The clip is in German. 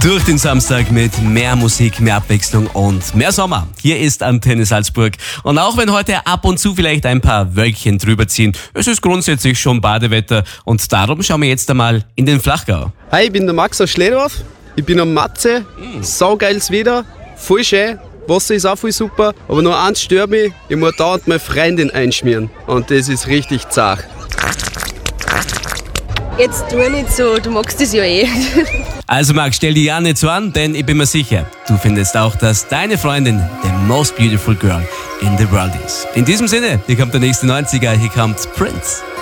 Durch den Samstag mit mehr Musik, mehr Abwechslung und mehr Sommer. Hier ist Antenne Salzburg. Und auch wenn heute ab und zu vielleicht ein paar Wölkchen drüber ziehen, es ist grundsätzlich schon Badewetter. Und darum schauen wir jetzt einmal in den Flachgau. Hi, ich bin der Max aus Schledorf. Ich bin am Matze. Saugeiles Wetter, voll schön. Wasser ist auch voll super. Aber nur eins stört mich, ich muss dauernd meine Freundin einschmieren. Und das ist richtig zart. Jetzt tu nicht so, du magst das ja eh. Also Max, stell dich ja nicht so an, denn ich bin mir sicher, du findest auch, dass deine Freundin the most beautiful girl in the world ist. In diesem Sinne, hier kommt der nächste 90er, hier kommt Prince.